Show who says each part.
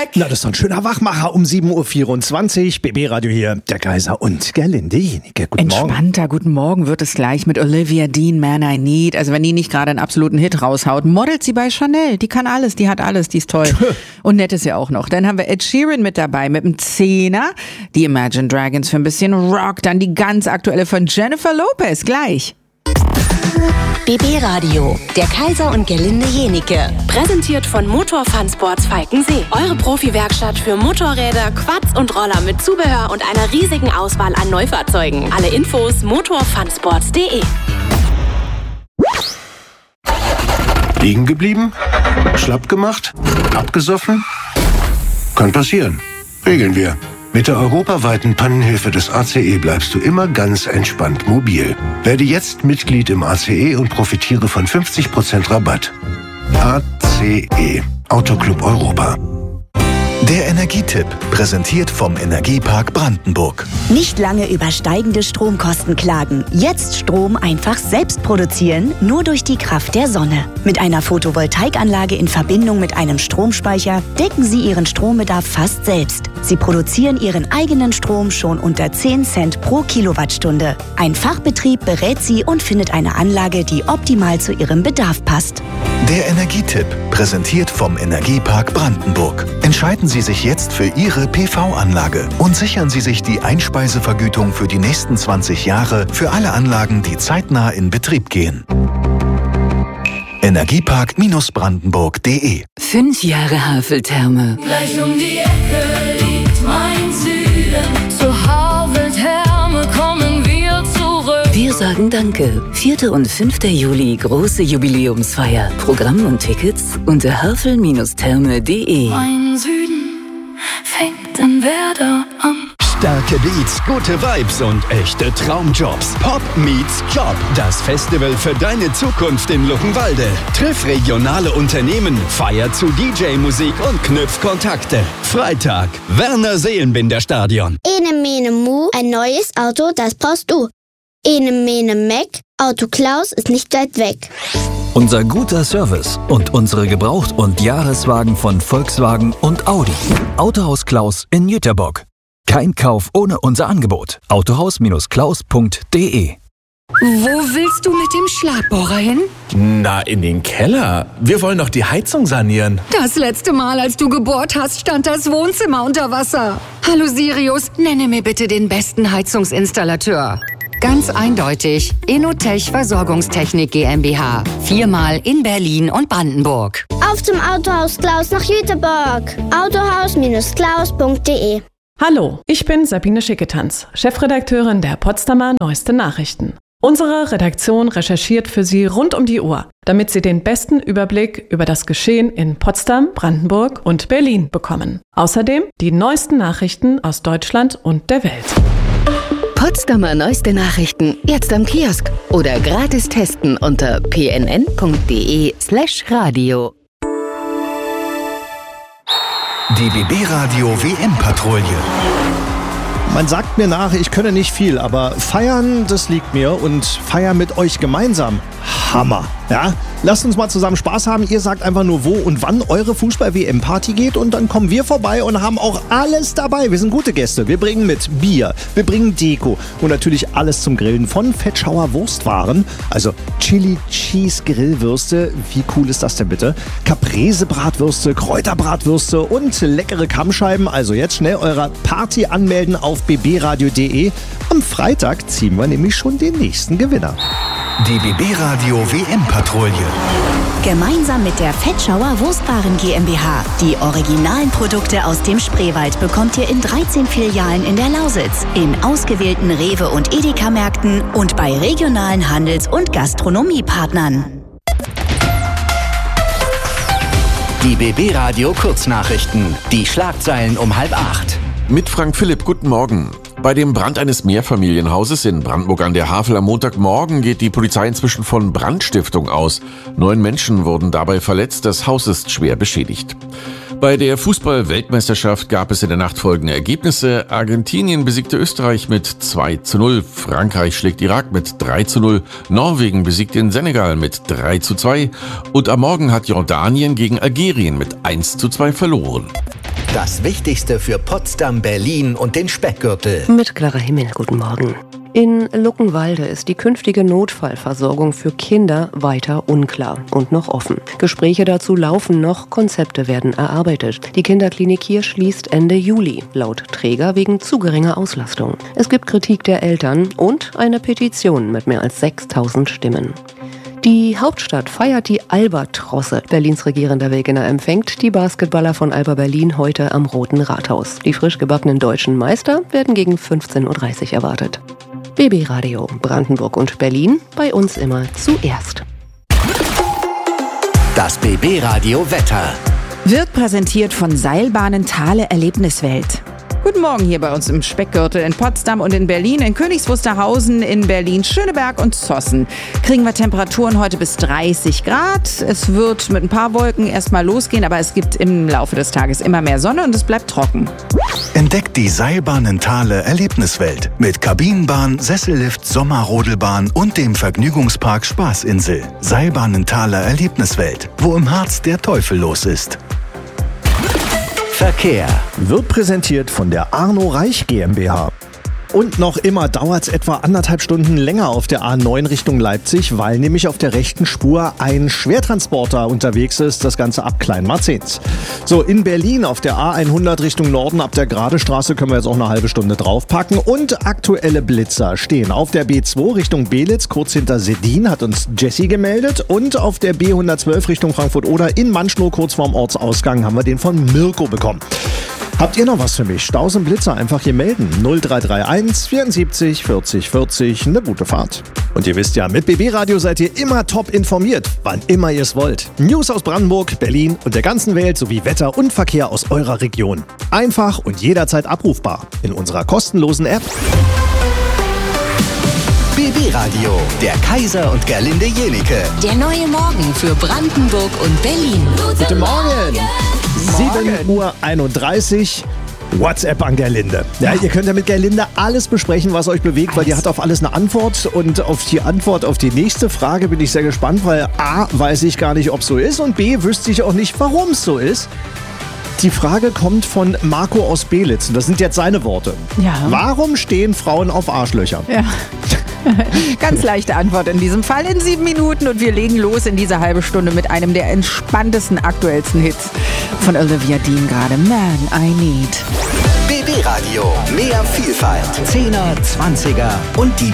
Speaker 1: back.
Speaker 2: Na, das ist doch ein schöner Wachmacher um 7.24 Uhr. BB Radio hier, der Kaiser und Gerlinde Jenike. Guten Morgen.
Speaker 3: Entspannter guten Morgen wird es gleich mit Olivia Dean, Man I Need. Also wenn die nicht gerade einen absoluten Hit raushaut, modelt sie bei Chanel. Die kann alles, die hat alles, die ist toll. Und nett ist ja auch noch. Dann haben wir Ed Sheeran mit dabei mit einem Zehner. Die Imagine Dragons für ein bisschen Rock. Dann die ganz aktuelle von Jennifer Lopez. Gleich.
Speaker 4: BB Radio, der Kaiser und Gerlinde Jenike. Präsentiert von Motorfun Sports Falkensee. Eure Profi-Werkstatt für Motorräder, Quads und Roller mit Zubehör und einer riesigen Auswahl an Neufahrzeugen. Alle Infos motorfunsports.de.
Speaker 5: Liegen geblieben? Schlapp gemacht? Abgesoffen? Kann passieren. Regeln wir. Mit der europaweiten Pannenhilfe des ACE bleibst du immer ganz entspannt mobil. Werde jetzt Mitglied im ACE und profitiere von 50% Rabatt. ACE, Autoclub Europa.
Speaker 6: Der Energietipp, präsentiert vom Energiepark Brandenburg.
Speaker 7: Nicht lange über steigende Stromkosten klagen. Jetzt Strom einfach selbst produzieren, nur durch die Kraft der Sonne. Mit einer Photovoltaikanlage in Verbindung mit einem Stromspeicher decken Sie Ihren Strombedarf fast selbst. Sie produzieren Ihren eigenen Strom schon unter 10 Cent pro Kilowattstunde. Ein Fachbetrieb berät Sie und findet eine Anlage, die optimal zu Ihrem Bedarf passt.
Speaker 6: Der Energietipp, präsentiert vom Energiepark Brandenburg. Entscheiden Sie sich jetzt für Ihre PV-Anlage und sichern Sie sich die Einspeisevergütung für die nächsten 20 Jahre für alle Anlagen, die zeitnah in Betrieb gehen. Energiepark-brandenburg.de
Speaker 8: 5 Jahre Haveltherme.
Speaker 9: Gleich um die Ecke liegt mein Süden. Zur Haveltherme kommen wir zurück.
Speaker 8: Wir sagen Danke. 4. und 5. Juli große Jubiläumsfeier. Programm und Tickets unter havel-therme.de.
Speaker 9: Mein Süden fängt in Werder an.
Speaker 10: Starke Beats, gute Vibes und echte Traumjobs. Pop meets Job. Das Festival für deine Zukunft in Luckenwalde. Triff regionale Unternehmen, feier zu DJ-Musik und knüpf Kontakte. Freitag, Werner Seelenbinder Stadion.
Speaker 11: Ene Mene Mu, ein neues Auto, das brauchst du. Ene Mene Mac, Auto Klaus ist nicht weit weg.
Speaker 12: Unser guter Service und unsere Gebraucht- und Jahreswagen von Volkswagen und Audi. Autohaus Klaus in Jüterbock. Kein Kauf ohne unser Angebot. Autohaus-klaus.de.
Speaker 13: Wo willst du mit dem Schlagbohrer hin?
Speaker 14: Na, in den Keller. Wir wollen doch die Heizung sanieren.
Speaker 13: Das letzte Mal, als du gebohrt hast, stand das Wohnzimmer unter Wasser. Hallo Sirius, nenne mir bitte den besten Heizungsinstallateur. Ganz eindeutig, Inotech Versorgungstechnik GmbH. 4-mal in Berlin und Brandenburg.
Speaker 11: Auf zum Autohaus Klaus nach Jüterbock. Autohaus-klaus.de.
Speaker 15: Hallo, ich bin Sabine Schicketanz, Chefredakteurin der Potsdamer Neueste Nachrichten. Unsere Redaktion recherchiert für Sie rund um die Uhr, damit Sie den besten Überblick über das Geschehen in Potsdam, Brandenburg und Berlin bekommen. Außerdem die neuesten Nachrichten aus Deutschland und der Welt.
Speaker 8: Potsdamer Neueste Nachrichten jetzt am Kiosk oder gratis testen unter pnn.de/radio.
Speaker 6: Die BB Radio WM-Patrouille.
Speaker 2: Man sagt mir nach, ich könne nicht viel, aber feiern, das liegt mir und feiern mit euch gemeinsam. Hammer. Ja? Lasst uns mal zusammen Spaß haben. Ihr sagt einfach nur, wo und wann eure Fußball-WM-Party geht und dann kommen wir vorbei und haben auch alles dabei. Wir sind gute Gäste. Wir bringen mit Bier, wir bringen Deko und natürlich alles zum Grillen von Fettschauer Wurstwaren. Also Chili Cheese Grillwürste. Wie cool ist das denn bitte? Caprese Bratwürste, Kräuterbratwürste und leckere Kammscheiben. Also jetzt schnell eure Party anmelden auf bbradio.de. Am Freitag ziehen wir nämlich schon den nächsten Gewinner.
Speaker 6: Die BB Radio WM-Patrouille.
Speaker 7: Gemeinsam mit der Fettschauer Wurstwaren GmbH. Die originalen Produkte aus dem Spreewald bekommt ihr in 13 Filialen in der Lausitz, in ausgewählten Rewe- und Edeka-Märkten und bei regionalen Handels- und Gastronomiepartnern.
Speaker 16: Die BB Radio Kurznachrichten. Die Schlagzeilen um 7:30.
Speaker 17: Mit Frank Philipp, guten Morgen. Bei dem Brand eines Mehrfamilienhauses in Brandenburg an der Havel am Montagmorgen geht die Polizei inzwischen von Brandstiftung aus. 9 Menschen wurden dabei verletzt, das Haus ist schwer beschädigt. Bei der Fußball-Weltmeisterschaft gab es in der Nacht folgende Ergebnisse. Argentinien besiegte Österreich mit 2:0, Frankreich schlägt Irak mit 3:0, Norwegen besiegt den Senegal mit 3:2 und am Morgen hat Jordanien gegen Algerien mit 1:2 verloren.
Speaker 16: Das Wichtigste für Potsdam, Berlin und den Speckgürtel.
Speaker 1: Mit Clara Himmel, guten Morgen. In Luckenwalde ist die künftige Notfallversorgung für Kinder weiter unklar und noch offen. Gespräche dazu laufen noch, Konzepte werden erarbeitet. Die Kinderklinik hier schließt Ende Juli, laut Träger wegen zu geringer Auslastung. Es gibt Kritik der Eltern und eine Petition mit mehr als 6.000 Stimmen. Die Hauptstadt feiert die Albatrosse. Berlins regierender Wegener empfängt die Basketballer von Alba Berlin heute am Roten Rathaus. Die frisch gebackenen deutschen Meister werden gegen 15.30 Uhr erwartet. BB Radio, Brandenburg und Berlin, bei uns immer zuerst.
Speaker 16: Das BB Radio Wetter.
Speaker 3: Wird präsentiert von Seilbahnen Thale Erlebniswelt. Guten Morgen hier bei uns im Speckgürtel in Potsdam und in Berlin, in Königs Wusterhausen, in Berlin, Schöneberg und Zossen. Kriegen wir Temperaturen heute bis 30 Grad. Es wird mit ein paar Wolken erstmal losgehen, aber es gibt im Laufe des Tages immer mehr Sonne und es bleibt trocken.
Speaker 6: Entdeckt die Seilbahnen Thale Erlebniswelt mit Kabinenbahn, Sessellift, Sommerrodelbahn und dem Vergnügungspark Spaßinsel. Seilbahnen Thale Erlebniswelt, wo im Harz der Teufel los ist.
Speaker 16: Verkehr
Speaker 2: wird präsentiert von der Arno Reich GmbH. Und noch immer dauert es etwa 1,5 Stunden länger auf der A9 Richtung Leipzig, weil nämlich auf der rechten Spur ein Schwertransporter unterwegs ist, das Ganze ab Kleinmarzens. So, in Berlin auf der A100 Richtung Norden ab der Gradestraße können wir jetzt auch eine halbe Stunde draufpacken. Und aktuelle Blitzer stehen auf der B2 Richtung Belitz, kurz hinter Seddin, hat uns Jessie gemeldet. Und auf der B112 Richtung Frankfurt-Oder in Manschnow, kurz vorm Ortsausgang, haben wir den von Mirko bekommen. Habt ihr noch was für mich? Staus und Blitzer einfach hier melden. 0331 74 40 40. Eine gute Fahrt. Und ihr wisst ja, mit BB Radio seid ihr immer top informiert, wann immer ihr es wollt. News aus Brandenburg, Berlin und der ganzen Welt sowie Wetter und Verkehr aus eurer Region. Einfach und jederzeit abrufbar in unserer kostenlosen App.
Speaker 16: BB Radio, der Kaiser und Gerlinde Jenike.
Speaker 4: Der neue Morgen für Brandenburg und Berlin.
Speaker 2: Guten Morgen. 7:31 Uhr. WhatsApp an Gerlinde. Ja, ihr könnt ja mit Gerlinde alles besprechen, was euch bewegt, weil die hat auf alles eine Antwort. Und auf die Antwort auf die nächste Frage bin ich sehr gespannt, weil A, weiß ich gar nicht, ob es so ist und B, wüsste ich auch nicht, warum es so ist. Die Frage kommt von Marco aus Belitz und das sind jetzt seine Worte.
Speaker 3: Ja.
Speaker 2: Warum stehen Frauen auf Arschlöcher?
Speaker 3: Ja. Ganz leichte Antwort in diesem Fall in 7 Minuten und wir legen los in diese halbe Stunde mit einem der entspanntesten, aktuellsten Hits von Olivia Dean gerade. Man, I Need.
Speaker 16: BB Radio, mehr Vielfalt, 10er, 20er und die